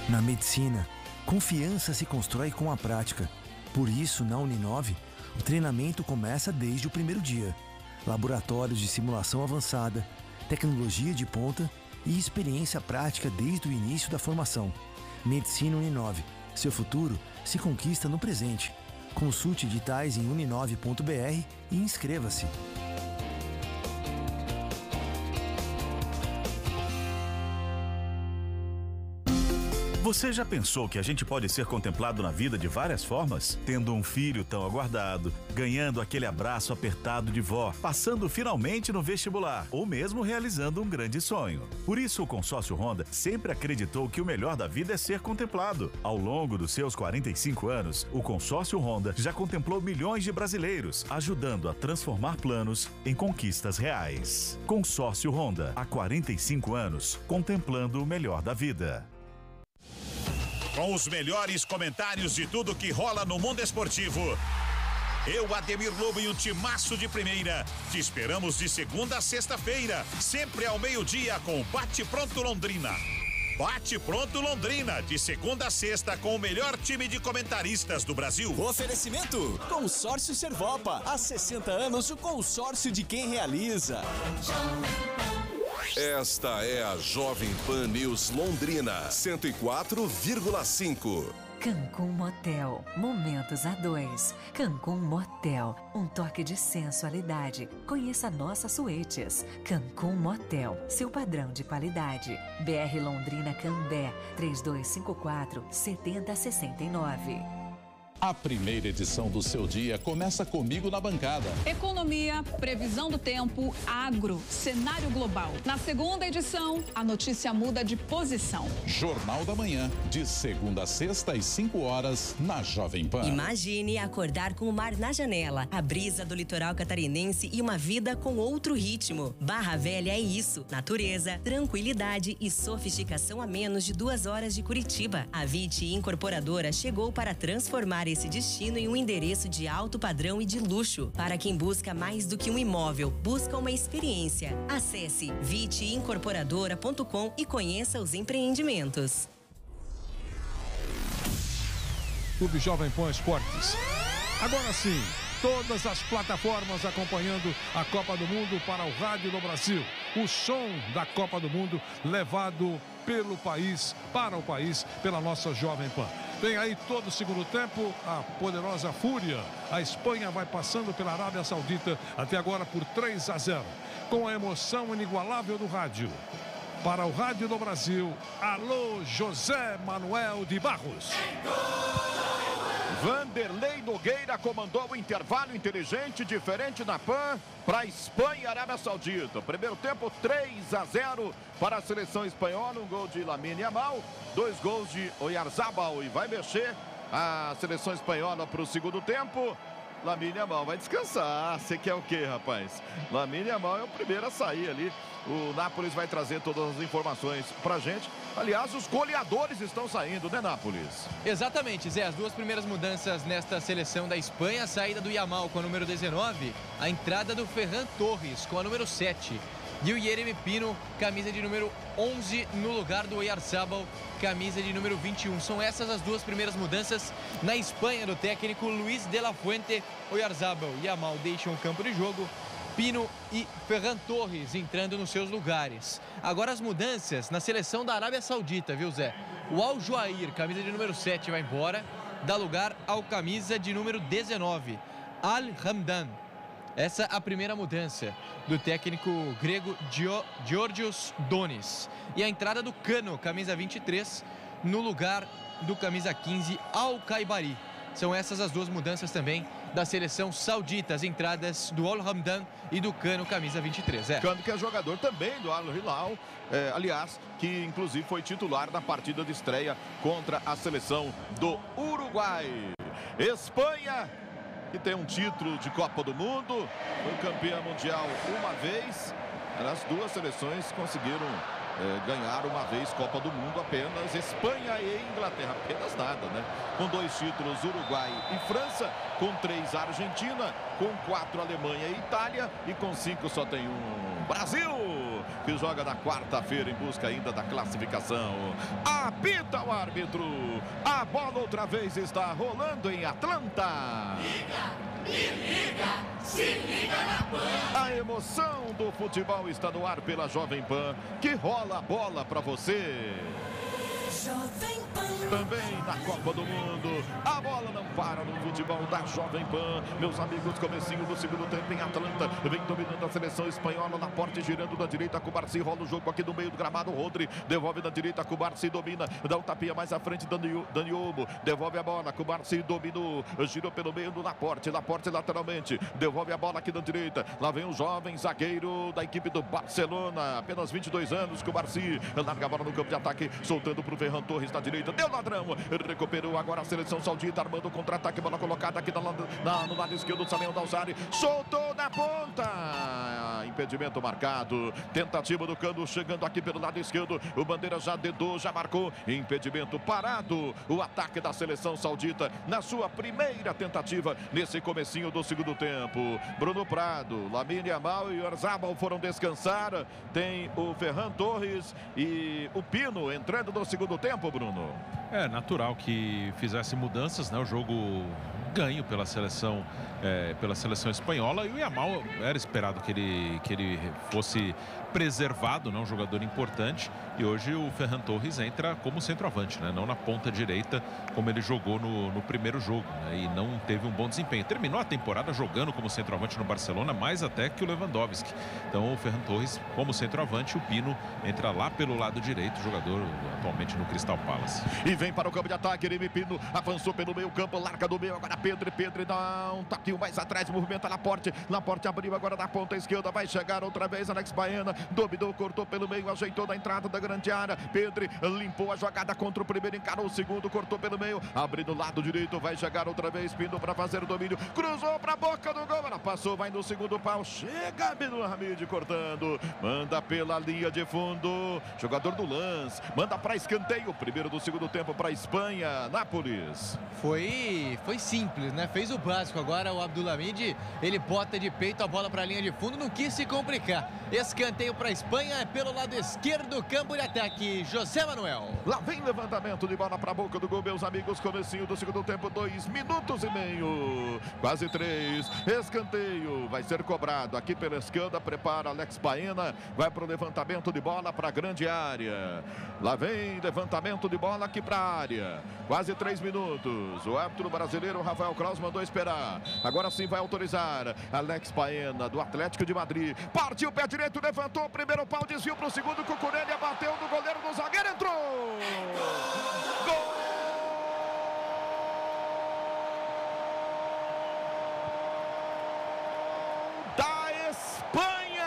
Na medicina, confiança se constrói com a prática. Por isso, na Uninove, o treinamento começa desde o primeiro dia. Laboratórios de simulação avançada, tecnologia de ponta e experiência prática desde o início da formação. Medicina Uninove. Seu futuro se conquista no presente. Consulte editais em uninove.br e inscreva-se. Você já pensou que a gente pode ser contemplado na vida de várias formas? Tendo um filho tão aguardado, ganhando aquele abraço apertado de vó, passando finalmente no vestibular, ou mesmo realizando um grande sonho. Por isso, o Consórcio Honda sempre acreditou que o melhor da vida é ser contemplado. Ao longo dos seus 45 anos, o Consórcio Honda já contemplou milhões de brasileiros, ajudando a transformar planos em conquistas reais. Consórcio Honda, há 45 anos, contemplando o melhor da vida. Com os melhores comentários de tudo que rola no mundo esportivo. Eu, Ademir Lobo e um timaço de primeira. Te esperamos de segunda a sexta-feira, sempre ao meio-dia com Bate Pronto Londrina. Bate Pronto Londrina, de segunda a sexta com o melhor time de comentaristas do Brasil. Oferecimento: Consórcio Servopa. Há 60 anos, o consórcio de quem realiza. Esta é a Jovem Pan News Londrina, 104,5. Cancún Motel, momentos a dois. Cancún Motel, um toque de sensualidade. Conheça nossas suítes. Cancún Motel, seu padrão de qualidade. BR Londrina Cambé, 3254-7069. A primeira edição do seu dia começa comigo na bancada. Economia, previsão do tempo, agro, cenário global. Na segunda edição, a notícia muda de posição. Jornal da Manhã, de segunda a sexta às 5 horas, na Jovem Pan. Imagine acordar com o mar na janela, a brisa do litoral catarinense e uma vida com outro ritmo. Barra Velha é isso: natureza, tranquilidade e sofisticação a menos de 2 horas de Curitiba. A Vite Incorporadora chegou para transformar esse destino em um endereço de alto padrão e de luxo. Para quem busca mais do que um imóvel, busca uma experiência. Acesse viteincorporadora.com e conheça os empreendimentos. Clube Jovem Pan Esportes. Agora sim, todas as plataformas acompanhando a Copa do Mundo para o Rádio do Brasil. O som da Copa do Mundo levado pelo país, para o país, pela nossa Jovem Pan. Tem aí todo o segundo tempo, a poderosa Fúria. A Espanha vai passando pela Arábia Saudita até agora por 3-0. Com a emoção inigualável do rádio. Para o Rádio do Brasil, alô José Manuel de Barros. Vanderlei Nogueira comandou o intervalo inteligente, diferente na PAN, para Espanha e Arábia Saudita. Primeiro tempo, 3-0 para a seleção espanhola, um gol de Lamine Yamal, 2 gols de Oyarzabal, e vai mexer a seleção espanhola para o segundo tempo. Lamine Yamal vai descansar. Você quer o quê, rapaz? Lamine Yamal é o primeiro a sair ali. O Nápoles vai trazer todas as informações pra gente. Aliás, os goleadores estão saindo, né, Nápoles? Exatamente, Zé. As 2 primeiras mudanças nesta seleção da Espanha: a saída do Yamal com a número 19, a entrada do Ferran Torres com a número 7. E o Yeremy Pino, camisa de número 11, no lugar do Oyarzabal, camisa de número 21. São essas as 2 primeiras mudanças na Espanha do técnico Luis de la Fuente. Oyarzabal e Yamal deixam o campo de jogo. Pino e Ferran Torres entrando nos seus lugares. Agora as mudanças na seleção da Arábia Saudita, viu, Zé? O Al Juair, camisa de número 7, vai embora, dá lugar ao camisa de número 19, Al Hamdan. Essa é a primeira mudança do técnico grego Georgios Donis. E a entrada do Cano, camisa 23, no lugar do camisa 15, Al Kaibari. São essas as 2 mudanças também da seleção saudita, as entradas do Al Hamdan e do Cano, camisa 23. Cano, que é jogador também do Al Hilal, aliás, que inclusive foi titular na partida de estreia contra a seleção do Uruguai. Espanha, que tem um título de Copa do Mundo, foi campeã mundial uma vez. As 2 seleções conseguiram ganhar uma vez Copa do Mundo apenas. Espanha e Inglaterra, apenas nada, né? Com 2 títulos, Uruguai e França, com 3 Argentina, com 4 Alemanha e Itália, e com 5 só tem um Brasil. que joga na quarta-feira em busca ainda da classificação. Apita o árbitro. A bola outra vez está rolando em Atlanta. Se liga na Pan. A emoção do futebol está no ar pela Jovem Pan, que rola a bola para você. Jovem Pan. Também na Copa do Mundo, a bola não para no futebol da Jovem Pan. Meus amigos, comecinho do segundo tempo em Atlanta, vem dominando a seleção espanhola na porta, girando da direita, Cubarsí rola o jogo aqui no meio do gramado, Rodri devolve da direita, Cubarsí domina, dá um tapinha mais à frente, Dani Olmo, devolve a bola, Cubarsí dominou, girou pelo meio do Laporte lateralmente, devolve a bola aqui da direita, lá vem o jovem zagueiro da equipe do Barcelona, apenas 22 anos, Cubarsí, larga a bola no campo de ataque, soltando para o Ferran Torres da direita, deu ladrão, recuperou agora a seleção saudita, armando o contra-ataque, bola colocada aqui no lado esquerdo, Samuel Dalsari, soltou na ponta, impedimento marcado, tentativa do Cano, chegando aqui pelo lado esquerdo, o Bandeira já dedou, já marcou, impedimento parado, o ataque da seleção saudita, na sua primeira tentativa, nesse comecinho do segundo tempo, Bruno Prado, Lamine Yamal e Oyarzabal foram descansar, tem o Ferran Torres e o Pino entrando no segundo tempo, Bruno. É natural que fizesse mudanças, né? O jogo ganho pela seleção espanhola, e o Yamal era esperado que ele fosse preservado, né? Um jogador importante, e hoje o Ferran Torres entra como centroavante, né? Não na ponta direita como ele jogou no primeiro jogo, né? E não teve um bom desempenho. Terminou a temporada jogando como centroavante no Barcelona, mais até que o Lewandowski. Então o Ferran Torres como centroavante, o Pino entra lá pelo lado direito, jogador atualmente no Crystal Palace. E vem para o campo de ataque, Irene Pino avançou pelo meio campo, larga do meio, agora Pedro dá um taquinho mais atrás, movimenta Laporte abriu agora na ponta esquerda, vai chegar outra vez Alex Baena, dominou, cortou pelo meio, ajeitou na entrada da grande área, Pedro limpou a jogada contra o primeiro, encarou o segundo, cortou pelo meio, abriu do lado direito, vai chegar outra vez, Pino para fazer o domínio, cruzou para a boca do gol, ela passou, vai no segundo pau, chega Beno Hamid cortando, manda pela linha de fundo, jogador do Lens, manda para escanteio, primeiro do segundo tempo para Espanha, Nápoles. Foi simples, né? Fez o básico. Agora o Abdulhamid, ele bota de peito a bola para a linha de fundo, não quis se complicar. Escanteio para a Espanha, é pelo lado esquerdo do campo de ataque, José Manuel. Lá vem levantamento de bola para a boca do gol, meus amigos, comecinho do segundo tempo, 2 minutos e meio, quase 3, escanteio, vai ser cobrado aqui pela esquerda, prepara Alex Baena, vai para o levantamento de bola para a grande área. Lá vem levantamento de bola aqui para a área, quase 3 minutos, o árbitro brasileiro Rafael Kraus mandou esperar, agora sim vai autorizar, Alex Baena do Atlético de Madrid, partiu o pé direito, levantou o primeiro pau, desviou para o segundo, Cucurella bateu no goleiro do zagueiro, entrou! Gol! Da Espanha!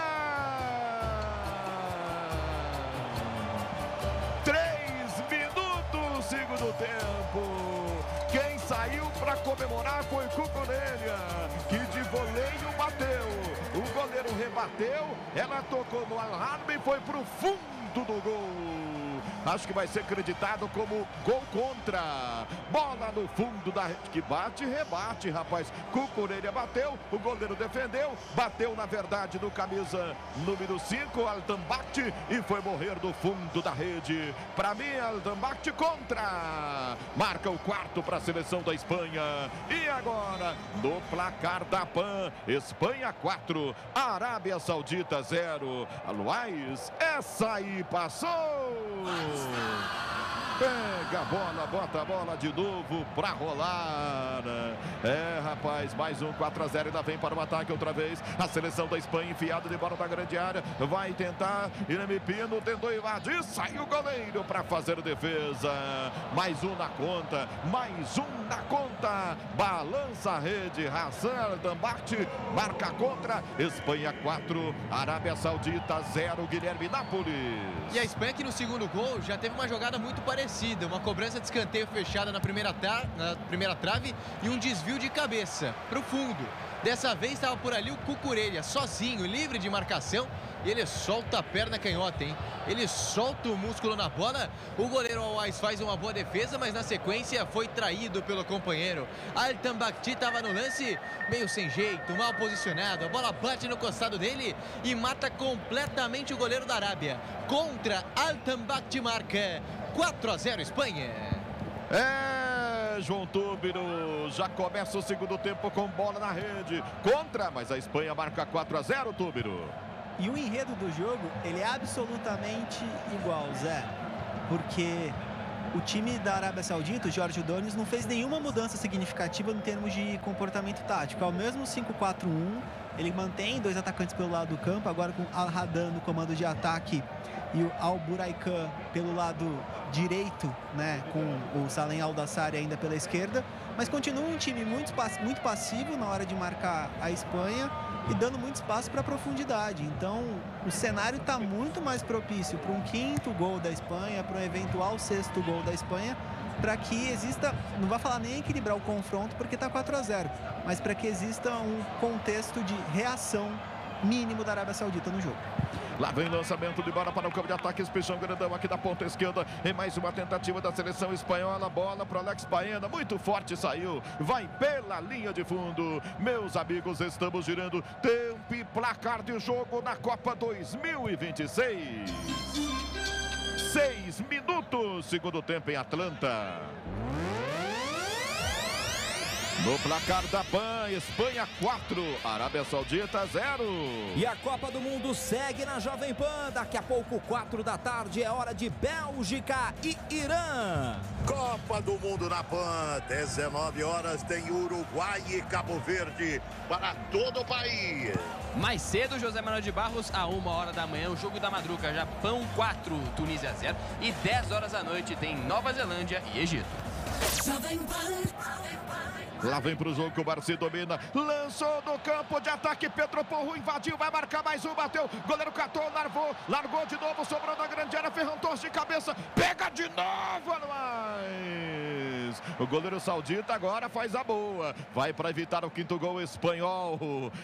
3 minutos, segundo tempo. Quem saiu para comemorar foi Cucurella, que de voleio bateu. O goleiro rebateu, ela tocou no alarme e foi para o fundo do gol. Acho que vai ser acreditado como gol contra. Bola no fundo da rede, que bate e rebate, rapaz. Cucurella bateu, o goleiro defendeu, bateu na verdade no camisa número 5, Altambach, e foi morrer do fundo da rede. Para mim, Altambach contra. Marca o quarto para a seleção da Espanha. E agora, no placar da PAN, Espanha 4, Arábia Saudita 0. Alois, essa aí passou. Pega a bola, bota a bola de novo pra rolar. É, rapaz, mais um 4-0, ainda vem para o ataque outra vez. A seleção da Espanha enfiada de bola da grande área. Vai tentar, Irene Pino tentou invadir, saiu o goleiro para fazer defesa. Mais um na conta, mais um na conta. Balança a rede, Hassan Dambart marca contra. Espanha 4, Arábia Saudita 0, Guilherme Nápoles. E a Espanha que no segundo gol já teve uma jogada muito parecida, uma cobrança de escanteio fechada na primeira trave e um desvio de cabeça para o fundo. Dessa vez estava por ali o Cucurella, sozinho, livre de marcação. E ele solta a perna canhota, hein? Ele solta o músculo na bola. O goleiro Alwais faz uma boa defesa, mas na sequência foi traído pelo companheiro. Altan Bakhti estava no lance, meio sem jeito, mal posicionado. A bola bate no costado dele e mata completamente o goleiro da Arábia. Contra Altan Bakhti marca 4-0 Espanha. João Túbiro, já começa o segundo tempo com bola na rede. Mas a Espanha marca 4-0, Túbiro. E o enredo do jogo, ele é absolutamente igual, Zé. Porque o time da Arábia Saudita, o Jorge Donis, não fez nenhuma mudança significativa em termos de comportamento tático. É o mesmo 5-4-1, ele mantém 2 atacantes pelo lado do campo, agora com Al-Hadan no comando de ataque e o Al-Buraikan pelo lado direito, né, com o Salem Al-Dassari ainda pela esquerda. Mas continua um time muito passivo na hora de marcar a Espanha e dando muito espaço para a profundidade. Então, o cenário está muito mais propício para um 5º gol da Espanha, para um eventual 6º gol da Espanha, para que exista, não vai falar nem equilibrar o confronto porque está 4-0, mas para que exista um contexto de reação mínimo da Arábia Saudita no jogo. Lá vem lançamento de bola para o campo de ataque, Espejão grandão aqui da ponta esquerda, em mais uma tentativa da seleção espanhola, bola para Alex Baena, muito forte, saiu, vai pela linha de fundo. Meus amigos, estamos girando tempo e placar de jogo na Copa 2026. 6 minutos, segundo tempo em Atlanta. No placar da PAN, Espanha 4, Arábia Saudita 0. E a Copa do Mundo segue na Jovem Pan. Daqui a pouco, 4 da tarde, é hora de Bélgica e Irã. Copa do Mundo na PAN, 19 horas, tem Uruguai e Cabo Verde para todo o país. Mais cedo, José Manuel de Barros, a 1h da manhã, o jogo da madruga, Japão 4, Tunísia 0. E 10 horas da noite tem Nova Zelândia e Egito. Jovem Pan. Lá vem pro jogo que o Barci domina, lançou do campo de ataque, Pedro Porro invadiu, vai marcar mais um, bateu, goleiro catou, largou de novo, sobrou na grande área, Ferran Torres de cabeça, pega de novo, Alwais. O goleiro saudita agora faz a boa, vai para evitar o 5º gol espanhol.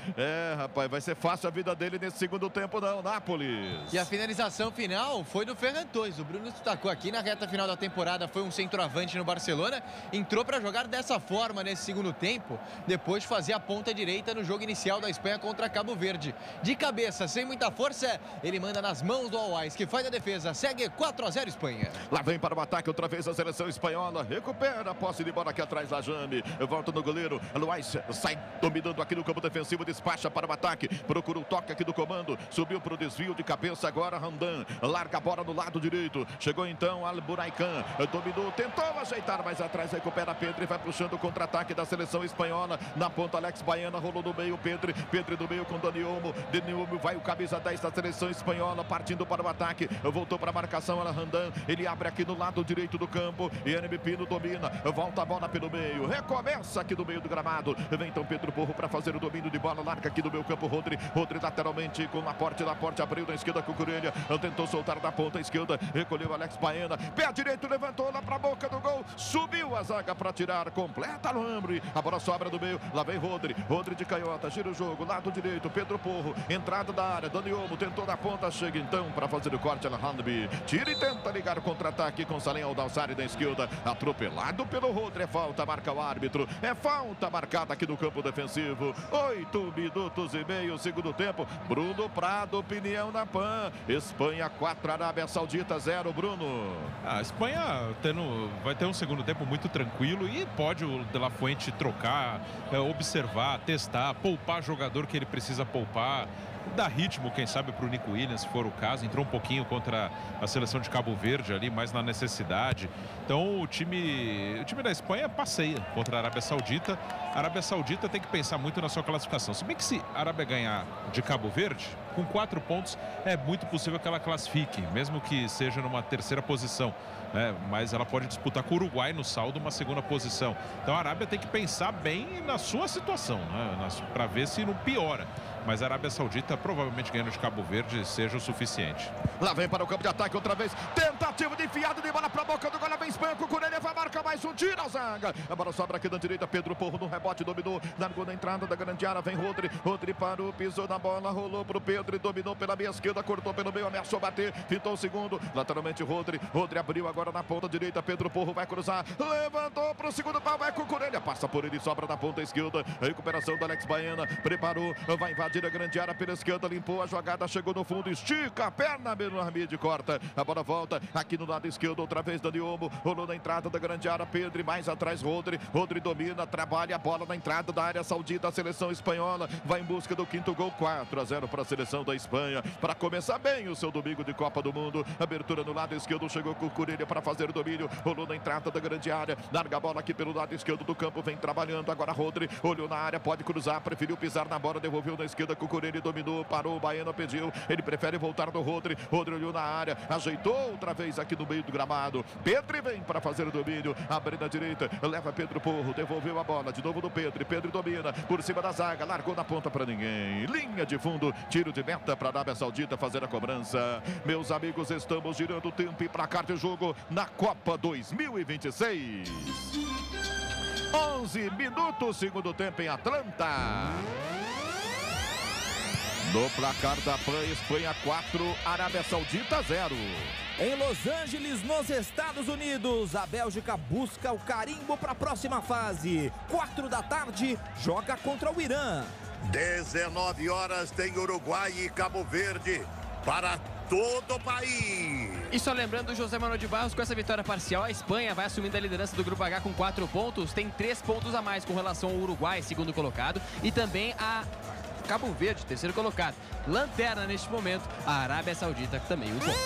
Rapaz, vai ser fácil a vida dele nesse segundo tempo não, Nápoles. E a finalização final foi do Ferran Torres, o Bruno destacou aqui na reta final da temporada, foi um centroavante no Barcelona, entrou para jogar dessa forma nesse segundo tempo, depois de fazer a ponta direita no jogo inicial da Espanha contra Cabo Verde. De cabeça, sem muita força, ele manda nas mãos do Alwais, que faz a defesa, segue 4-0 Espanha. Lá vem para o ataque outra vez a seleção espanhola, recupera a posse de bola aqui atrás, Lajane, volta no goleiro, Alwais sai dominando aqui no campo defensivo, despacha para o ataque, procura o toque aqui do comando, subiu para o desvio de cabeça agora, Randan, larga a bola no lado direito, chegou então Al-Buraikan, dominou, tentou ajeitar, mas atrás recupera Pedro e vai puxando o contra-ataque da seleção espanhola, na ponta Alex Baena, rolou no meio, Pedro do meio com Dani Olmo, vai o camisa 10 da seleção espanhola, partindo para o ataque, voltou para a marcação, Randan, ele abre aqui no lado direito do campo, e Yeremy Pino domina, volta a bola pelo meio, recomeça aqui do meio do gramado, vem então Pedro Porro para fazer o domínio de bola, larga aqui do meio campo, Rodri lateralmente com Laporte abriu na esquerda com Cucurella, tentou soltar da ponta esquerda, recolheu Alex Baena, pé direito, levantou lá para a boca do gol, subiu a zaga para tirar, completa no Hambre, a bola sobra do meio, lá vem Rodri de canhota, gira o jogo, lado direito, Pedro Porro, entrada da área, Dani Olmo tentou na ponta, chega então para fazer o corte, Alhandbi, tira e tenta ligar o contra-ataque com Salem Al-Dassari da esquerda, atropelado pelo Rodri, é falta, marca o árbitro, é falta marcada aqui no campo defensivo, 8 minutos e meio, segundo tempo, Bruno Prado, opinião na PAN, Espanha 4, Arábia Saudita 0, Bruno. A Espanha vai ter um segundo tempo muito tranquilo e pode o De La Fuente trocar, observar, testar, poupar jogador que ele precisa poupar, dar ritmo, quem sabe, para o Nico Williams, se for o caso. Entrou um pouquinho contra a seleção de Cabo Verde ali, mais na necessidade. Então o time da Espanha passeia contra a Arábia Saudita. A Arábia Saudita tem que pensar muito na sua classificação. Se bem que se a Arábia ganhar de Cabo Verde, com 4 pontos, é muito possível que ela classifique, mesmo que seja numa terceira posição. Mas ela pode disputar com o Uruguai no saldo uma segunda posição. Então a Arábia tem que pensar bem na sua situação, para ver se não piora. Mas a Arábia Saudita provavelmente ganhando de Cabo Verde seja o suficiente. Lá vem para o campo de ataque outra vez, tentativa de enfiada de bola para a boca do gol, vem Espanha, Cucurella vai marcar mais um, tira a zaga. A bola sobra aqui da direita, Pedro Porro no rebote, dominou, largou na entrada da grande área, vem Rodri, Rodri parou, pisou na bola, rolou pro Pedro e dominou pela meia esquerda, cortou pelo meio, ameaçou bater, fintou o segundo, lateralmente Rodri abriu agora na ponta direita, Pedro Porro vai cruzar, levantou pro segundo pau, vai Cucurella, passa por ele, sobra na ponta esquerda, recuperação do Alex Baena, preparou, vai invadir a grande área pela esquerda, limpou a jogada, chegou no fundo, estica a perna, Benhamid corta, a bola volta aqui no lado esquerdo, outra vez Dani Olmo, rolou na entrada da grande área, Pedro e mais atrás Rodri domina, trabalha a bola na entrada da área saudita, a seleção espanhola vai em busca do quinto gol, 4-0 para a seleção da Espanha, para começar bem o seu domingo de Copa do Mundo, abertura no lado esquerdo, chegou com o Cucurella para fazer o domínio, rolou na entrada da grande área, larga a bola aqui pelo lado esquerdo do campo, vem trabalhando, agora Rodri, olhou na área, pode cruzar, preferiu pisar na bola, devolveu na esquerda, Cucurella dominou, parou, o Baena pediu, ele prefere voltar no Rodri olhou na área, ajeitou outra vez aqui no meio do gramado, Pedro vem para fazer o domínio, abre na direita, leva Pedro Porro, devolveu a bola, de novo do Pedro domina, por cima da zaga, largou na ponta para ninguém, linha de fundo, tiro de meta para a Arábia Saudita fazer a cobrança. Meus amigos, estamos girando o tempo e placar de jogo na Copa 2026. 11 minutos, segundo tempo em Atlanta. No placar da PAN, Espanha 4, Arábia Saudita 0. Em Los Angeles, nos Estados Unidos, a Bélgica busca o carimbo para a próxima fase. 4 da tarde, joga contra o Irã. 19 horas tem Uruguai e Cabo Verde para todo o país. E só lembrando, José Manuel de Barros, com essa vitória parcial, a Espanha vai assumindo a liderança do Grupo H com 4 pontos. Tem 3 pontos a mais com relação ao Uruguai, segundo colocado, e também a Cabo Verde, terceiro colocado. Lanterna neste momento, a Arábia Saudita também o bom.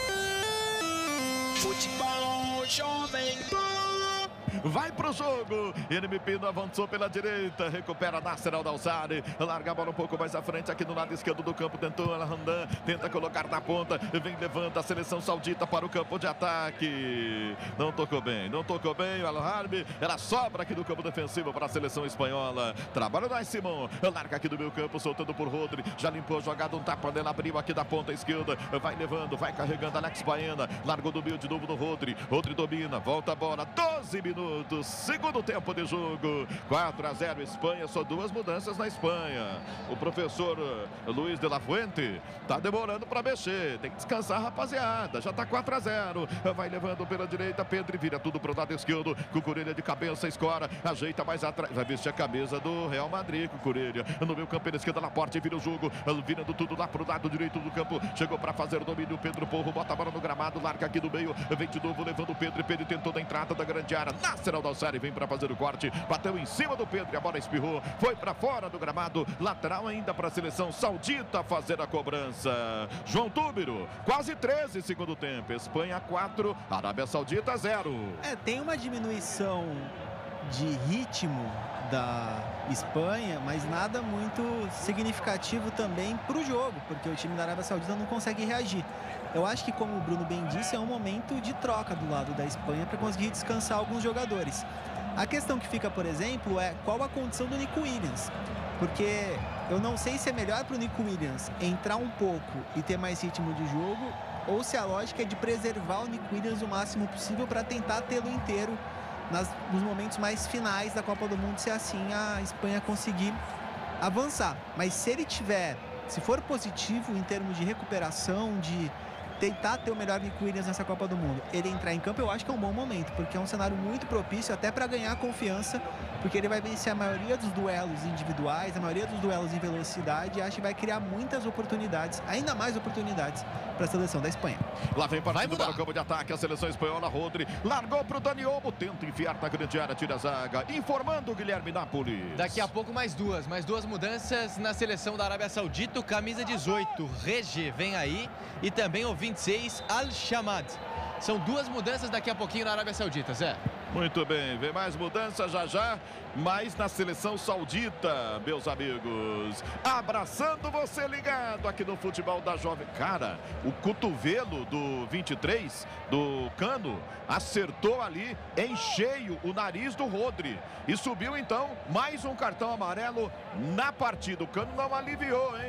Futebol Jovem Pan. Vai pro jogo, Yeremy Pino avançou pela direita, recupera Nasser Al-Dawsari, larga a bola um pouco mais à frente aqui no lado esquerdo do campo, tentou Al-Hamdan, tenta colocar na ponta, vem levanta a seleção saudita para o campo de ataque, não tocou bem, o Al-Harbi, ela sobra aqui do campo defensivo para a seleção espanhola, trabalha o Simon, larga aqui do meio campo, soltando por Rodri, já limpou a jogada, um tapa dela, abriu aqui da ponta esquerda, vai levando, vai carregando Alex Baena, largou do meio de novo no Rodri domina, volta a bola, 12 minutos, segundo tempo de jogo, 4-0 Espanha, só 2 mudanças na Espanha. O professor Luiz de la Fuente tá demorando para mexer, tem que descansar, rapaziada, já tá 4-0, vai levando pela direita, Pedro vira tudo pro lado esquerdo, Cucurella de cabeça, escora, ajeita mais atrás, vai vestir a camisa do Real Madrid, Cucurella, no meio campo pela esquerda, Laporte vira o jogo, virando tudo lá pro lado direito do campo, chegou para fazer o domínio, Pedro Porro bota a bola no gramado, larga aqui do meio, vem de novo levando o Pedro tentou da entrada da grande área, Nasser Al-Dawsari vem para fazer o corte, bateu em cima do Pedro e a bola espirrou, foi para fora do gramado, lateral ainda para a seleção saudita fazer a cobrança. João Túbiro, quase 13 segundo tempo, Espanha 4, Arábia Saudita 0. Tem uma diminuição de ritmo da Espanha, mas nada muito significativo também para o jogo, porque o time da Arábia Saudita não consegue reagir. Eu acho que, como o Bruno bem disse, é um momento de troca do lado da Espanha para conseguir descansar alguns jogadores. A questão que fica, por exemplo, é qual a condição do Nico Williams, porque eu não sei se é melhor para o Nico Williams entrar um pouco e ter mais ritmo de jogo, ou se a lógica é de preservar o Nico Williams o máximo possível para tentar tê-lo inteiro nos momentos mais finais da Copa do Mundo, se assim a Espanha conseguir avançar. Mas se for positivo em termos de recuperação, de tentar ter o melhor Nico Williams nessa Copa do Mundo, ele entrar em campo, eu acho que é um bom momento, porque é um cenário muito propício até para ganhar confiança, porque ele vai vencer a maioria dos duelos individuais, a maioria dos duelos em velocidade, e acho que vai criar muitas oportunidades, ainda mais oportunidades para a seleção da Espanha. Lá vem partindo para o campo de ataque a seleção espanhola, Rodri, largou para o Dani Olmo, tenta enfiar na grande área, tira a zaga, informando o Guilherme Nápoles. Daqui a pouco mais duas mudanças na seleção da Arábia Saudita, o camisa 18, Regi, vem aí, e também o 26, Al-Shamad. São 2 mudanças daqui a pouquinho na Arábia Saudita, Zé. Muito bem, vem mais mudança já, mais na seleção saudita, meus amigos. Abraçando você ligado aqui no Futebol da Jovem. Cara, o cotovelo do 23, do Cano, acertou ali em cheio o nariz do Rodri. E subiu então mais um cartão amarelo na partida. O Cano não aliviou, hein?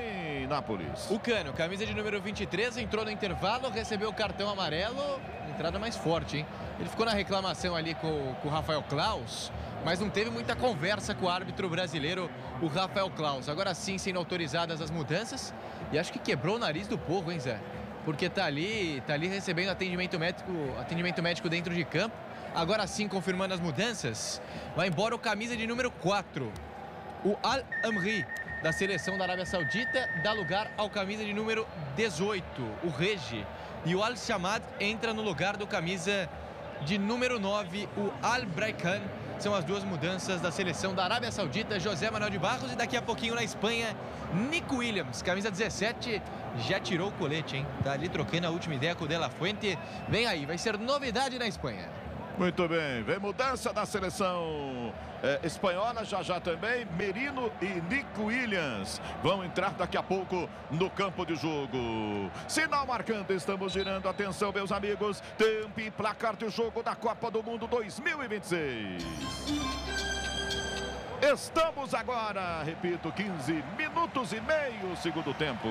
em Nápoles. O Cano, camisa de número 23, entrou no intervalo, recebeu o cartão amarelo. Entrada mais forte, hein? Ele ficou na reclamação ali com o Rafael Claus, mas não teve muita conversa com o árbitro brasileiro, o Rafael Claus. Agora sim, sendo autorizadas as mudanças. E acho que quebrou o nariz do povo, hein, Zé? Porque tá ali recebendo atendimento médico dentro de campo. Agora sim, confirmando as mudanças, vai embora o camisa de número 4, o Al-Amri, da seleção da Arábia Saudita, dá lugar ao camisa de número 18, o Regi. E o Al-Shamad entra no lugar do camisa de número 9, o Al-Braikan. São as duas mudanças da seleção da Arábia Saudita, José Manuel de Barros. E daqui a pouquinho na Espanha, Nico Williams, camisa 17, já tirou o colete, hein? Tá ali trocando a última ideia com o De La Fuente. Vem aí, vai ser novidade na Espanha. Muito bem, vem mudança na seleção espanhola, já também. Merino e Nico Williams vão entrar daqui a pouco no campo de jogo. Sinal marcando, estamos girando. Atenção, meus amigos, tempo e placar de jogo da Copa do Mundo 2026. Estamos agora, repito, 15 minutos e meio, segundo tempo.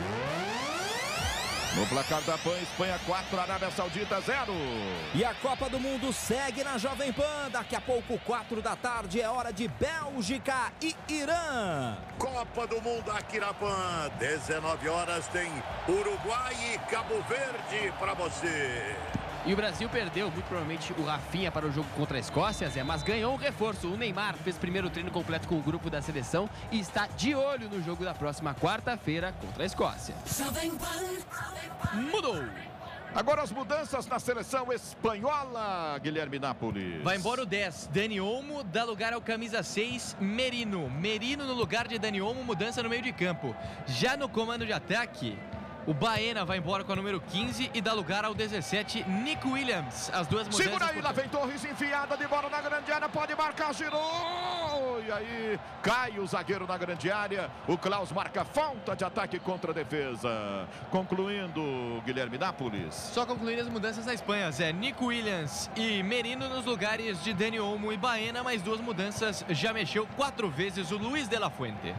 No placar da PAN, Espanha 4, Arábia Saudita 0. E a Copa do Mundo segue na Jovem Pan. Daqui a pouco, 4 da tarde, é hora de Bélgica e Irã. Copa do Mundo aqui na PAN. 19 horas tem Uruguai e Cabo Verde para você. E o Brasil perdeu, muito provavelmente, o Rafinha para o jogo contra a Escócia, Zé, mas ganhou um reforço. O Neymar fez primeiro treino completo com o grupo da seleção e está de olho no jogo da próxima quarta-feira contra a Escócia. Mudou! Agora as mudanças na seleção espanhola, Guilherme Nápoles. Vai embora o 10, Dani Olmo, dá lugar ao camisa 6, Merino. Merino no lugar de Dani Olmo, mudança no meio de campo. Já no comando de ataque, o Baena vai embora com a número 15 e dá lugar ao 17, Nico Williams. As duas mudanças... Segura aí, lá vem Torres, enfiada de bola na grande área, pode marcar, girou! E aí, cai o zagueiro na grande área. O Klaus marca falta de ataque contra a defesa. Concluindo, Guilherme Nápoles. Só concluindo as mudanças na Espanha, Zé. Nico Williams e Merino nos lugares de Dani Olmo e Baena. Mais duas mudanças, já mexeu 4 vezes o Luiz de la Fuente.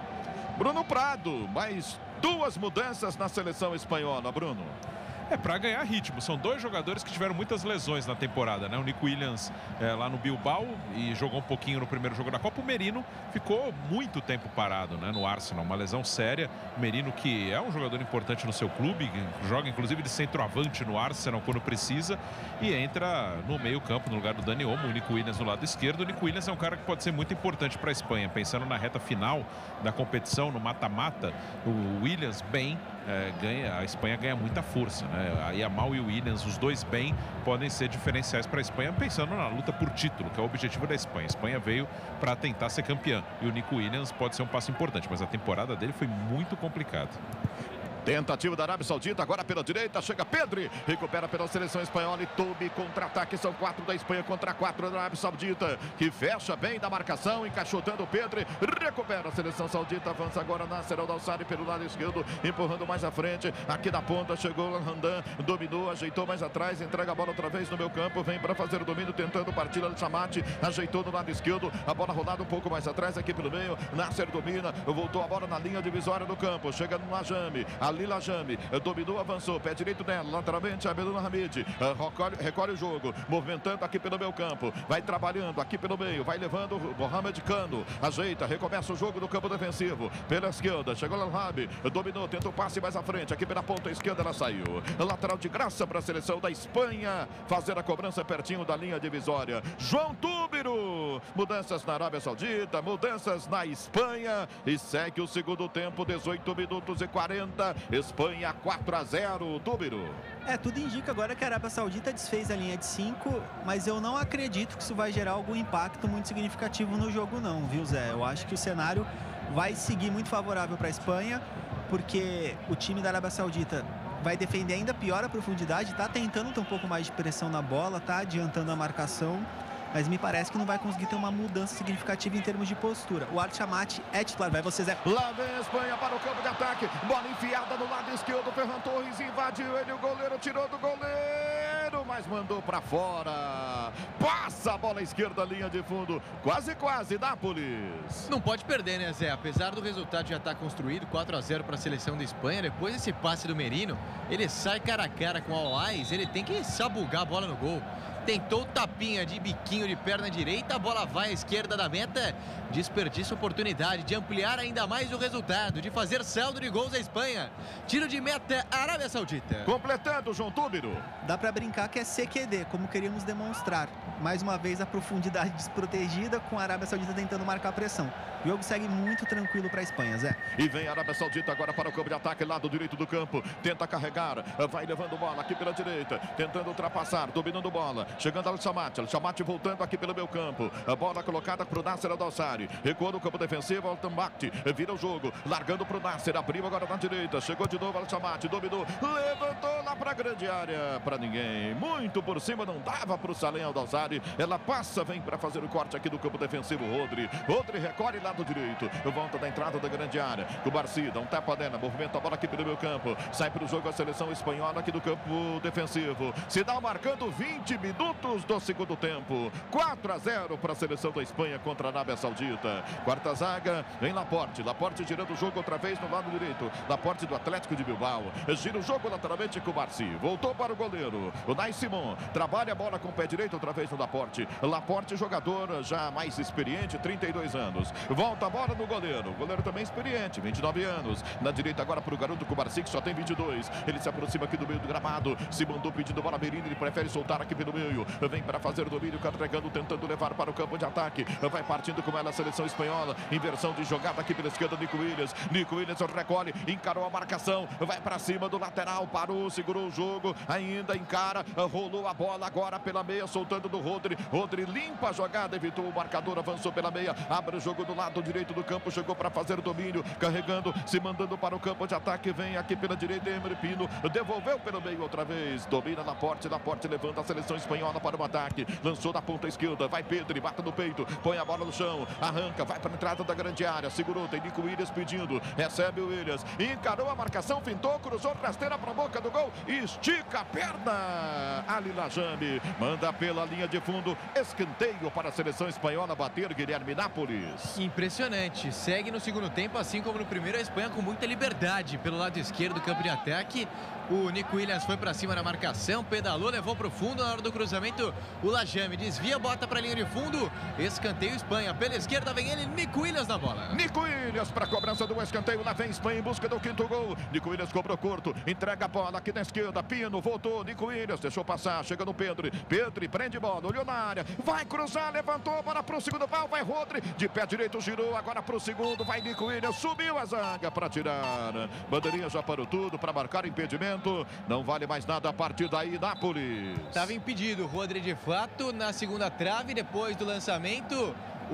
Bruno Prado, mais 2 mudanças na seleção espanhola, Bruno. É para ganhar ritmo. São 2 jogadores que tiveram muitas lesões na temporada, né? O Nico Williams lá no Bilbao e jogou um pouquinho no primeiro jogo da Copa. O Merino ficou muito tempo parado, né? No Arsenal, uma lesão séria. O Merino, que é um jogador importante no seu clube, joga inclusive de centroavante no Arsenal quando precisa e entra no meio campo no lugar do Dani Olmo. O Nico Williams no lado esquerdo. O Nico Williams é um cara que pode ser muito importante para a Espanha, pensando na reta final da competição, no mata-mata. O Williams bem a Espanha ganha muita força, né? A Yamal e o Williams, os dois bem, podem ser diferenciais para a Espanha, pensando na luta por título, que é o objetivo da Espanha. A Espanha veio para tentar ser campeã e o Nico Williams pode ser um passo importante, mas a temporada dele foi muito complicada. Tentativa da Arábia Saudita, agora pela direita, chega Pedri, recupera pela seleção espanhola e Tobi contra-ataque, são 4 da Espanha contra 4 da Arábia Saudita, que fecha bem da marcação, encaixotando o Pedri, recupera a seleção saudita, avança agora Nasser Al-Dawsari pelo lado esquerdo, empurrando mais à frente, aqui da ponta, chegou Randan, dominou, ajeitou mais atrás, entrega a bola outra vez no meu campo, vem para fazer o domínio, tentando partir Al-Chamati, ajeitou no lado esquerdo, a bola rolada um pouco mais atrás, aqui pelo meio, Nasser domina, voltou a bola na linha divisória do campo, chega no Lajame, ali Lajame, dominou, avançou, pé direito dela, lateralmente, Abdul Hamid, recolhe o jogo, movimentando aqui pelo meu campo, vai trabalhando aqui pelo meio, vai levando o Mohamed Cano, ajeita, recomeça o jogo no campo defensivo, pela esquerda, chegou Al-Rabi, dominou, tentou passe mais à frente, aqui pela ponta esquerda ela saiu, lateral de graça para a seleção da Espanha, fazer a cobrança pertinho da linha divisória, João Túbiro, mudanças na Arábia Saudita, mudanças na Espanha, e segue o segundo tempo, 18 minutos e 40, Espanha 4-0, Túbiro. Tudo indica agora que a Arábia Saudita desfez a linha de 5, mas eu não acredito que isso vai gerar algum impacto muito significativo no jogo não, viu, Zé? Eu acho que o cenário vai seguir muito favorável para a Espanha, porque o time da Arábia Saudita vai defender ainda pior a profundidade, tá tentando ter um pouco mais de pressão na bola, tá adiantando a marcação, mas me parece que não vai conseguir ter uma mudança significativa em termos de postura. O Al-Chamati é titular, vai você, Zé. Lá vem a Espanha para o campo de ataque, bola enfiada no lado esquerdo, Ferran Torres invadiu ele, o goleiro tirou do goleiro. goleiro, mas mandou para fora. Passa a bola à esquerda, linha de fundo. Quase, Nápoles. Não pode perder, né, Zé? Apesar do resultado já estar construído, 4-0 para a seleção da Espanha, depois desse passe do Merino, ele sai cara a cara com o All-Eyes, ele tem que sabugar a bola no gol. Tentou tapinha de biquinho de perna direita, a bola vai à esquerda da meta, desperdiça a oportunidade de ampliar ainda mais o resultado, de fazer saldo de gols à Espanha. Tiro de meta, Arábia Saudita. Completando, João Túbiro. Dá pra brincar que é CQD, como queríamos demonstrar. Mais uma vez a profundidade desprotegida, com a Arábia Saudita tentando marcar a pressão. O jogo segue muito tranquilo para a Espanha, Zé. E vem a Arábia Saudita agora para o campo de ataque, lado direito do campo. Tenta carregar, vai levando bola aqui pela direita, tentando ultrapassar, dominando bola. Chegando ao Chamate, voltando aqui pelo meio campo. A bola colocada para o Nasser Al-Dossari. Recuou no campo defensivo, Al-Tambakti. Vira o jogo, largando para o Nasser. Abriu agora na direita, chegou de novo ao Chamate, dominou, levantou lá para a grande área. Para ninguém, muito por cima, não dava para o Salem Al-Dossari. Ela passa, vem para fazer o corte aqui do campo defensivo. Rodri recorre lado direito. Volta da entrada da grande área. O Barci dá um tapa dela, movimenta a bola aqui pelo meio campo. Sai para o jogo a seleção espanhola aqui do campo defensivo. Se dá marcando 20 minutos do segundo tempo. 4-0 para a seleção da Espanha contra a Arábia Saudita. Quarta zaga em Laporte. Laporte girando o jogo outra vez no lado direito. Laporte do Atlético de Bilbao. Gira o jogo lateralmente com o Barci. Voltou para o goleiro. O Nai Simon trabalha a bola com o pé direito outra vez no Laporte. Laporte, jogador já mais experiente, 32 anos. Volta a bola no goleiro. O goleiro também experiente, 29 anos. Na direita agora para o garoto Kubarsi, que só tem 22. Ele se aproxima aqui do meio do gramado. Se mandou pedindo bola Merino. Ele prefere soltar aqui pelo meio. Vem para fazer o domínio, carregando, tentando levar para o campo de ataque. Vai partindo com ela a seleção espanhola. Inversão de jogada aqui pela esquerda, Nico Williams. Nico Williams recolhe, encarou a marcação. Vai para cima do lateral, parou, segurou o jogo. Ainda encara, rolou a bola agora pela meia, soltando do Rodri. Rodri limpa a jogada, evitou o marcador, avançou pela meia. Abre o jogo do lado direito do campo, chegou para fazer o domínio. Carregando, se mandando para o campo de ataque. Vem aqui pela direita, Emre Pino. Devolveu pelo meio outra vez. Domina Laporte levanta a seleção espanhola para o ataque. Lançou da ponta esquerda, vai Pedro, bate no peito, põe a bola no chão, arranca, vai para a entrada da grande área, segurou, tem Nico Williams pedindo, recebe o Williams, encarou a marcação, fintou, cruzou, rasteira para a boca do gol, estica a perna, Ali Lajame, manda pela linha de fundo, escanteio para a seleção espanhola bater, Guilherme Nápoles. Impressionante, segue no segundo tempo, assim como no primeiro, a Espanha com muita liberdade pelo lado esquerdo do campo de ataque. O Nico Williams foi para cima na marcação, pedalou, levou para o fundo na hora do cruzamento. O Lajame desvia, bota para a linha de fundo. Escanteio Espanha. Pela esquerda vem ele, Nico Williams na bola. Nico Williams para a cobrança do escanteio. Lá vem Espanha em busca do quinto gol. Nico Williams cobrou curto, entrega a bola aqui na esquerda. Pino voltou, Nico Williams deixou passar, chega no Pedro. Pedro prende bola, olhou na área, vai cruzar, levantou, bola para o segundo pau, vai Rodri, de pé direito girou, agora para o segundo, vai Nico Williams, subiu a zaga para tirar. Bandeirinha já parou tudo para marcar impedimento. Não vale mais nada a partir daí, Nápoles. Estava impedido o Rodri de fato na segunda trave, depois do lançamento.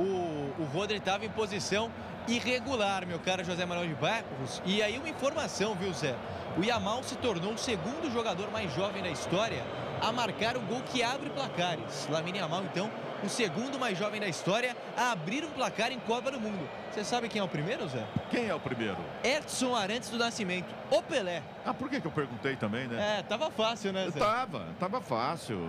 O Rodri estava em posição irregular, meu caro José Manuel de Barros. E aí uma informação, viu, Zé? O Yamal se tornou o segundo jogador mais jovem da história a marcar um gol que abre placares. Lamine Yamal, então, o segundo mais jovem da história a abrir um placar em Copa do Mundo. Você sabe quem é o primeiro, Zé? Quem é o primeiro? Edson Arantes do Nascimento, o Pelé. Ah, por que eu perguntei também, né? Tava fácil, né, Zé? Tava fácil.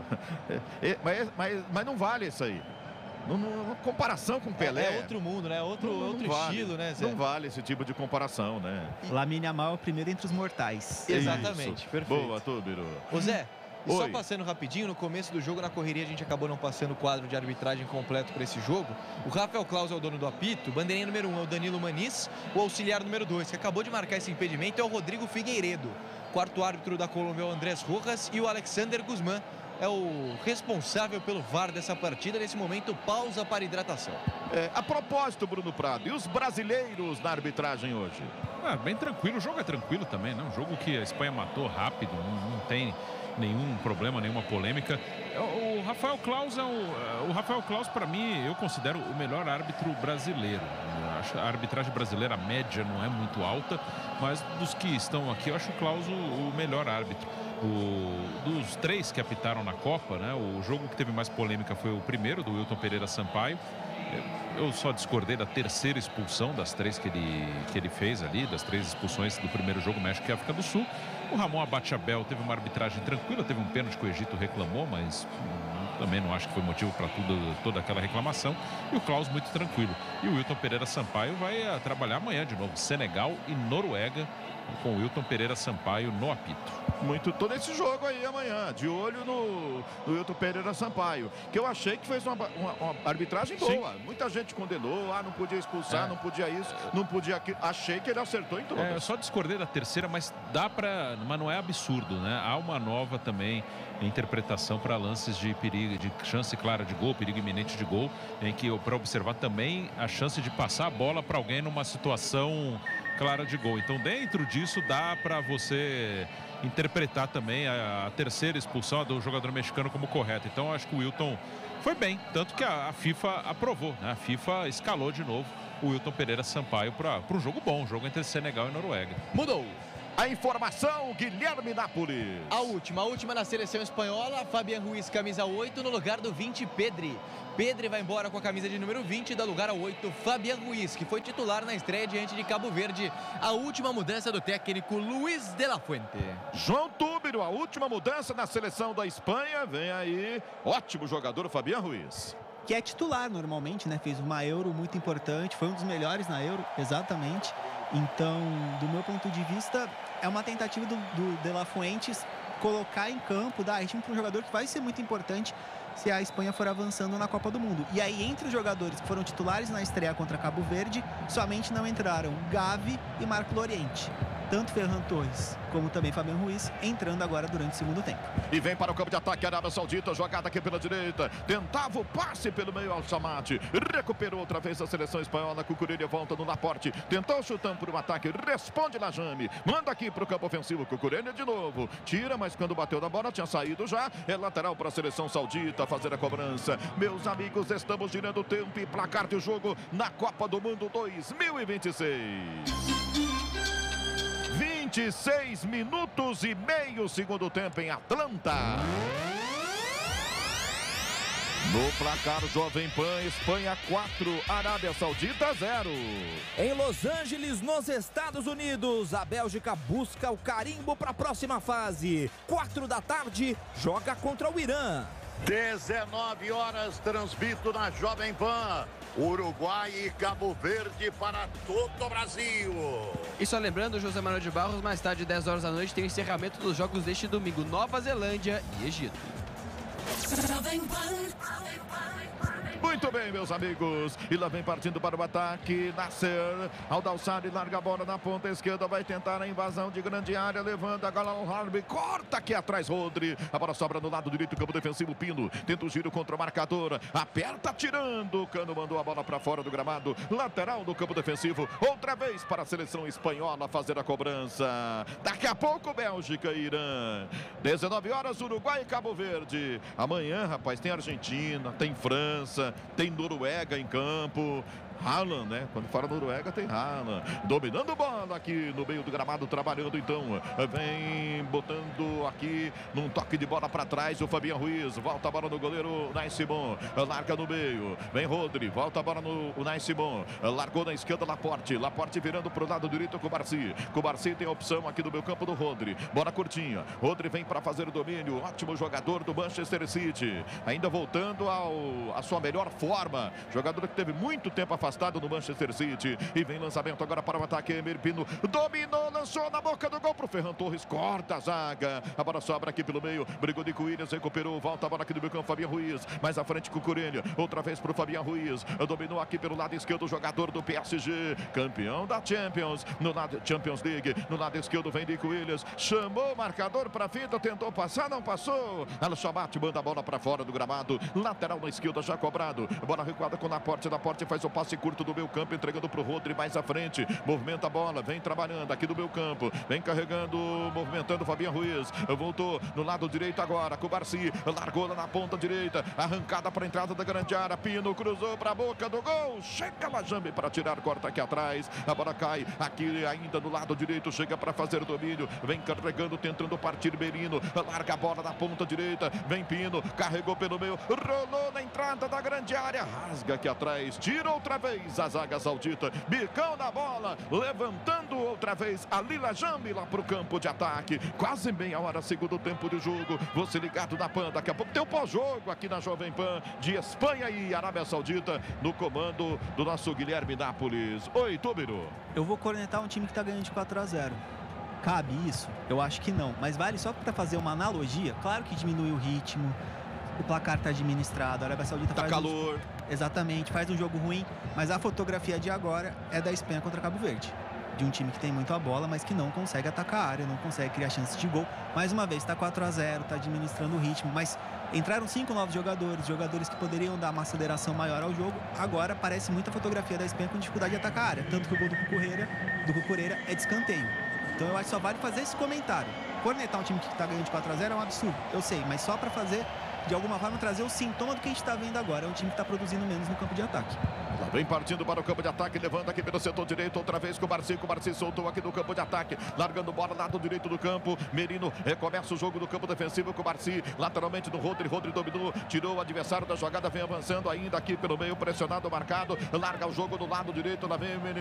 Mas não vale isso aí. Comparação com o Pelé. É outro mundo, né? Outro vale, estilo, né, Zé? Não vale esse tipo de comparação, né? Lamine Yamal é o primeiro entre os mortais. Exatamente, isso. Perfeito. Boa, Túbiro. Ô, Zé, só passando rapidinho, no começo do jogo, na correria, a gente acabou não passando o quadro de arbitragem completo para esse jogo. O Rafael Claus é o dono do apito, bandeirinha número 1 é o Danilo Maniz, o auxiliar número 2, que acabou de marcar esse impedimento, é o Rodrigo Figueiredo. Quarto árbitro da Colômbia é o Andrés Rojas e o Alexander Guzmán é o responsável pelo VAR dessa partida. Nesse momento, pausa para hidratação. A propósito, Bruno Prado, e os brasileiros na arbitragem hoje? Bem tranquilo, o jogo é tranquilo também, né? Um jogo que a Espanha matou rápido, não tem nenhum problema, nenhuma polêmica. O Rafael Claus, para mim, eu considero o melhor árbitro brasileiro. A arbitragem brasileira, a média não é muito alta, mas dos que estão aqui, eu acho o Claus o melhor árbitro. Dos três que apitaram na Copa, né? O jogo que teve mais polêmica foi o primeiro, do Wilton Pereira Sampaio. Eu só discordei da terceira expulsão das três que ele fez ali, das três expulsões do primeiro jogo, México e África do Sul. O Ramon Abate-Abel teve uma arbitragem tranquila, teve um pênalti que o Egito reclamou, mas também não acho que foi motivo para toda aquela reclamação. E o Klaus muito tranquilo. E o Wilton Pereira Sampaio vai trabalhar amanhã de novo. Senegal e Noruega, com o Wilton Pereira Sampaio no apito. Muito todo esse jogo aí amanhã, de olho no Wilton Pereira Sampaio, que eu achei que fez uma arbitragem boa. Sim. Muita gente condenou, não podia expulsar, não podia isso, não podia aquilo. Achei que ele acertou em tudo. Eu só discordei da terceira, mas mas não é absurdo, né? Há uma nova também interpretação para lances de perigo, de chance clara de gol, perigo iminente de gol, em que para observar também a chance de passar a bola para alguém numa situação clara de gol. Então, dentro disso, dá para você interpretar também a terceira expulsão do jogador mexicano como correta. Então, acho que o Wilton foi bem, tanto que a FIFA aprovou, né? A FIFA escalou de novo o Wilton Pereira Sampaio para um jogo bom, um jogo entre Senegal e Noruega. Mudou. A informação, Guilherme Napoli. A última na seleção espanhola, Fabián Ruiz, camisa 8, no lugar do 20, Pedri. Pedri vai embora com a camisa de número 20 e dá lugar ao 8, Fabián Ruiz, que foi titular na estreia diante de Cabo Verde. A última mudança do técnico Luis de la Fuente. João Túbero, a última mudança na seleção da Espanha. Vem aí, ótimo jogador, Fabián Ruiz. Que é titular normalmente, né? Fez uma Euro muito importante, foi um dos melhores na Euro, exatamente. Então, do meu ponto de vista, é uma tentativa do De La Fuentes colocar em campo, dar ritmo para um jogador que vai ser muito importante se a Espanha for avançando na Copa do Mundo. E aí, entre os jogadores que foram titulares na estreia contra Cabo Verde, somente não entraram Gavi e Marco Llorente. Tanto Ferran Torres como também Fabián Ruiz entrando agora durante o segundo tempo. E vem para o campo de ataque a Arábia Saudita, jogada aqui pela direita, tentava o passe pelo meio ao Samate, recuperou outra vez a seleção espanhola, Cucurella volta no Laporte, tentou chutando por um ataque, responde Lajame, manda aqui para o campo ofensivo, Cucurella de novo, tira, mas quando bateu na bola tinha saído já, é lateral para a seleção saudita fazer a cobrança. Meus amigos, estamos girando o tempo e placar de jogo na Copa do Mundo 2026. 26 minutos e meio, segundo tempo em Atlanta. No placar Jovem Pan, Espanha 4, Arábia Saudita 0. Em Los Angeles, nos Estados Unidos, a Bélgica busca o carimbo para a próxima fase. 4 da tarde, joga contra o Irã. 19 horas, transmito na Jovem Pan. Uruguai e Cabo Verde para todo o Brasil. E só lembrando, José Manuel de Barros, mais tarde, 10 horas da noite, tem o encerramento dos jogos deste domingo. Nova Zelândia e Egito. Muito bem, meus amigos. E lá vem partindo para o ataque Nasser. Aldalsari larga a bola na ponta esquerda. Vai tentar a invasão de grande área. Levanta a Galão Harvey. Corta aqui atrás, Rodri. A bola sobra no lado direito. Campo defensivo, Pino. Tenta o giro contra o marcador. Aperta, tirando. O Cano mandou a bola para fora do gramado. Lateral do campo defensivo. Outra vez para a seleção espanhola fazer a cobrança. Daqui a pouco, Bélgica e Irã. 19 horas, Uruguai e Cabo Verde. Amanhã, rapaz, tem Argentina, tem França, tem Noruega em campo. Haaland, né? Quando fala Noruega tem Haaland. Dominando bola aqui no meio do gramado, trabalhando então. Vem botando aqui num toque de bola para trás o Fabián Ruiz. Volta a bola no goleiro Unai Simon. Larga no meio. Vem Rodri. Volta a bola no Unai Simon. Largou na esquerda Laporte. Laporte virando para o lado direito com o Barci. Com o Barci tem a opção aqui do meio campo do Rodri. Bola curtinha. Rodri vem para fazer o domínio. Ótimo jogador do Manchester City. Ainda voltando a sua melhor forma. Jogador que teve muito tempo afastado no Manchester City. E vem lançamento agora para o ataque. Emir Pino dominou, lançou na boca do gol para o Ferran Torres. Corta a zaga. A bola sobra aqui pelo meio. Brigou de Williams, recuperou. Volta a bola aqui do meio campo. Fabián Ruiz. Mais à frente com o Cucurella. Outra vez para o Fabián Ruiz. Dominou aqui pelo lado esquerdo o jogador do PSG. Campeão da Champions. No lado Champions League. No lado esquerdo vem de Williams. Chamou o marcador para a vida. Tentou passar, não passou. Al-Shabat manda a bola para fora do gramado. Lateral na esquerda já cobrado. Bola recuada com o Laporte. Laporte faz o passe curto do meio campo, entregando para o Rodri mais à frente, movimenta a bola, vem trabalhando aqui do meio campo, vem carregando, movimentando o Fabián Ruiz, voltou no lado direito agora, com o Barci, largou lá na ponta direita, arrancada para a entrada da grande área, Pino cruzou para a boca do gol, chega Lajame para tirar, corta aqui atrás, a bola cai aqui ainda no lado direito, chega para fazer o domínio, vem carregando, tentando partir Merino, larga a bola na ponta direita, vem Pino, carregou pelo meio, rolou na entrada da grande área, rasga aqui atrás, tira outra vez vez a zaga saudita. Bicão na bola, levantando outra vez a Lila Jambi lá para o campo de ataque. Quase meia hora, segundo tempo de jogo. Você ligado na PAN, daqui a pouco tem o pós-jogo aqui na Jovem Pan de Espanha e Arábia Saudita no comando do nosso Guilherme Nápoles. Oi, Túbiro. Eu vou cornetar um time que está ganhando de 4-0. Cabe isso? Eu acho que não. Mas vale só para fazer uma analogia. Claro que diminui o ritmo. O placar está administrado. A Arábia Saudita faz calor. Exatamente, faz um jogo ruim. Mas a fotografia de agora é da Espanha contra Cabo Verde. De um time que tem muito a bola, mas que não consegue atacar a área, não consegue criar chances de gol. Mais uma vez, está 4-0, está administrando o ritmo. Mas entraram 5 novos jogadores que poderiam dar uma aceleração maior ao jogo. Agora parece muita fotografia da Espanha com dificuldade de atacar a área. Tanto que o gol do Cucureira é de escanteio. Então eu acho que só vale fazer esse comentário. Cornetar um time que está ganhando de 4-0 é um absurdo, eu sei, mas só para fazer, de alguma forma, trazer o sintoma do que a gente está vendo agora. É um time que está produzindo menos no campo de ataque. Lá vem partindo para o campo de ataque, levando aqui pelo setor direito, outra vez com o Barci soltou aqui no campo de ataque, largando bola, lado direito do campo, Merino recomeça o jogo do campo defensivo com o Barci, lateralmente do Rodri dominou, tirou o adversário da jogada, vem avançando ainda aqui pelo meio, pressionado, marcado, larga o jogo do lado direito, lá vem